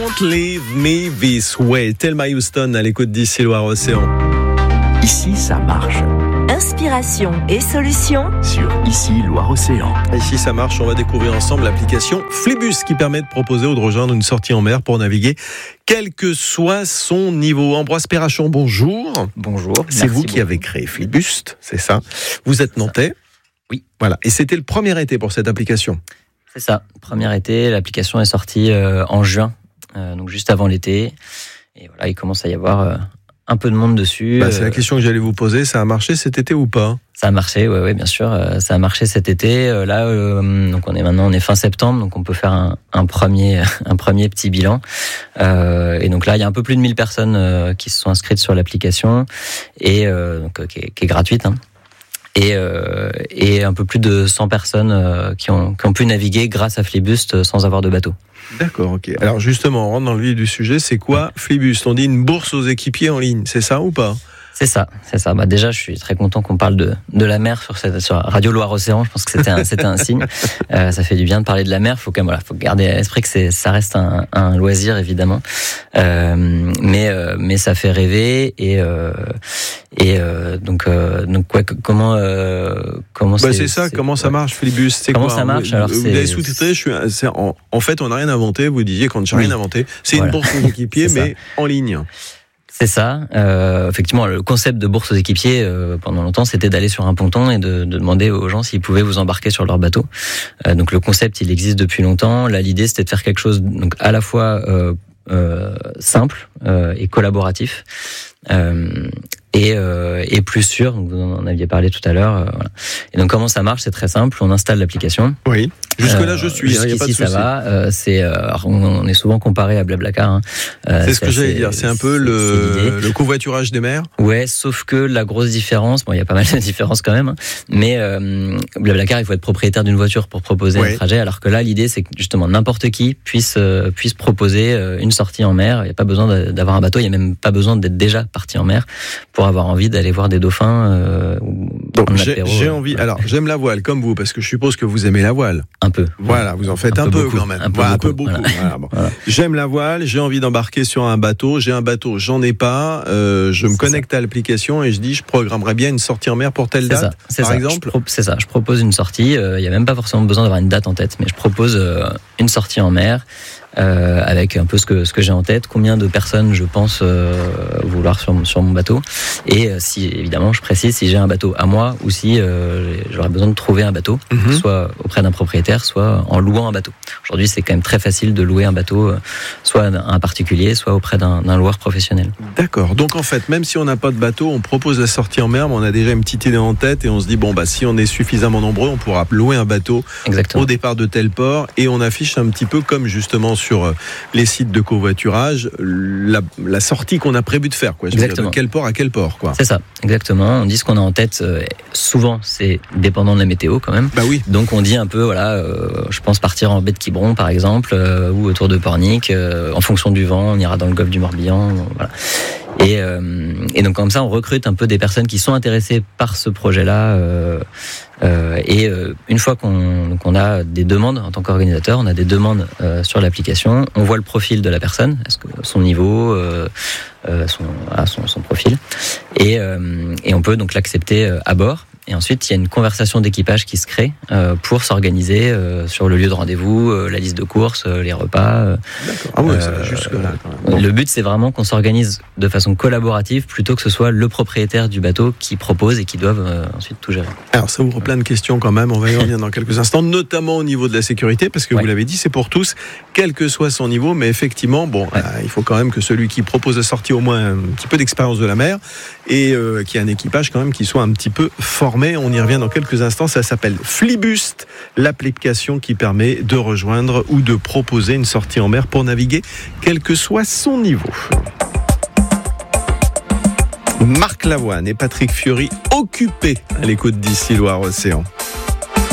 Don't Leave Me This Way. Thelma Houston à l'écoute d'ici Loire-Océan. Ici, ça marche. Inspiration et solutions Sur Ici, Loire-Océan. Ici, ça marche. On va découvrir ensemble l'application Flibus qui permet de proposer aux de rejoindre une sortie en mer pour naviguer, quel que soit son niveau. Ambroise Perrachon, bonjour. Bonjour. C'est vous qui avez créé Flibus, c'est ça. Vous êtes nantais. Oui. Voilà. Et c'était le premier été pour cette application. C'est ça. Premier été, l'application est sortie en juin, donc juste avant l'été. Et voilà, il commence à y avoir un peu de monde dessus. C'est la question que j'allais vous poser. Ça a marché cet été ou pas ? Ça a marché, ouais, bien sûr. Ça a marché cet été. Donc on est fin septembre, donc on peut faire un premier petit bilan. Et donc là, il y a un peu plus de 1000 personnes qui se sont inscrites sur l'application et qui est gratuite. Hein. Et un peu plus de 100 personnes qui ont pu naviguer grâce à Flibus sans avoir de bateau. D'accord, ok. Alors justement, on rentre dans le vif du sujet. C'est quoi Flibus ? On dit une bourse aux équipiers en ligne, c'est ça ou pas ? C'est ça. Déjà, je suis très content qu'on parle de la mer sur Radio Loire-Océan. Je pense que c'était un signe. Ça fait du bien de parler de la mer. Faut garder à l'esprit que ça reste un loisir évidemment. Mais ça fait rêver donc comment c'est ça. Comment ça marche, Flibus ? C'est comment quoi, ça marche ? Alors vous avez sous-titré. En fait, on n'a rien inventé. Vous disiez qu'on n'a rien inventé. C'est une bourse aux équipiers, mais en ligne. C'est ça. Effectivement, le concept de bourse aux équipiers, pendant longtemps, c'était d'aller sur un ponton et de demander aux gens s'ils pouvaient vous embarquer sur leur bateau. Donc le concept, il existe depuis longtemps. Là, l'idée, c'était de faire quelque chose donc à la fois simple et collaboratif. Et plus sûr, donc vous en aviez parlé tout à l'heure. Voilà. Et donc comment ça marche ? C'est très simple, on installe l'application. Oui. Jusque-là, je suis. Il n'y a pas de souci. Ça va. On est souvent comparé à Blablacar. Hein. C'est ce que j'allais dire. C'est un peu le covoiturage des mers. Ouais, sauf que la grosse différence, il y a pas mal de différences quand même. Hein, mais Blablacar, il faut être propriétaire d'une voiture pour proposer un trajet, alors que là, l'idée, c'est que justement n'importe qui puisse proposer une sortie en mer. Il n'y a pas besoin d'avoir un bateau. Il n'y a même pas besoin d'être déjà parti en mer pour avoir envie d'aller voir des dauphins. Donc j'ai envie. Alors j'aime la voile comme vous parce que je suppose que vous aimez la voile. Un peu. Voilà, vous en faites un peu beaucoup, quand même. Un peu beaucoup. Voilà, bon. Voilà. J'aime la voile. J'ai envie d'embarquer sur un bateau. J'ai un bateau, j'en ai pas. Je me connecte à l'application et je dis je programmerais bien une sortie en mer pour telle date, par exemple. C'est ça. Je propose une sortie. Il y a même pas forcément besoin d'avoir une date en tête, mais je propose une sortie en mer. Avec un peu ce que j'ai en tête, combien de personnes je pense vouloir sur mon bateau, et si évidemment je précise si j'ai un bateau à moi ou si j'aurais besoin de trouver un bateau, soit auprès d'un propriétaire, soit en louant un bateau. Aujourd'hui, c'est quand même très facile de louer un bateau, soit à un particulier, soit auprès d'un loueur professionnel. D'accord. Donc en fait, même si on n'a pas de bateau, on propose la sortie en mer, mais on a déjà une petite idée en tête et on se dit si on est suffisamment nombreux, on pourra louer un bateau au départ de tel port, et on affiche un petit peu comme justement sur les sites de covoiturage la sortie qu'on a prévu de faire, quoi. De quel port à quel port, quoi. C'est ça, exactement. On dit ce qu'on a en tête. Souvent, c'est dépendant de la météo quand même. Bah oui. Donc on dit un peu, je pense partir en baie de Quiberon par exemple, ou autour de Pornic. En fonction du vent, on ira dans le golfe du Morbihan. Voilà. Et donc comme ça, on recrute un peu des personnes qui sont intéressées par ce projet-là. Et une fois qu'on a des demandes en tant qu'organisateur, on a des demandes sur l'application, on voit le profil de la personne, est-ce que son niveau, son profil, et on peut donc l'accepter à bord. Et ensuite, il y a une conversation d'équipage qui se crée pour s'organiser sur le lieu de rendez-vous, la liste de courses, les repas. D'accord. Ah ouais, ça va jusque-là quand même. Bon. Le but, c'est vraiment qu'on s'organise de façon collaborative plutôt que ce soit le propriétaire du bateau qui propose et qui doivent ensuite tout gérer. Alors, ça ouvre plein de questions quand même. On va y revenir dans quelques instants, notamment au niveau de la sécurité, parce que vous l'avez dit, c'est pour tous, quel que soit son niveau. Mais effectivement, il faut quand même que celui qui propose la sortie au moins un petit peu d'expérience de la mer et qui a un équipage quand même qui soit un petit peu formé. On y revient dans quelques instants. Ça s'appelle Flibus, l'application qui permet de rejoindre ou de proposer une sortie en mer pour naviguer, quel que soit son niveau. Marc Lavoine et Patrick Fiori occupés à l'écoute d'ici Loire-Océan.